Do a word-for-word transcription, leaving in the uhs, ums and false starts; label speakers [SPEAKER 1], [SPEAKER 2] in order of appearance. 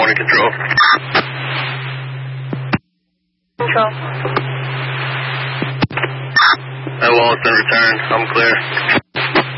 [SPEAKER 1] Morning Control.
[SPEAKER 2] Control.
[SPEAKER 1] At Wallace in return. I'm clear.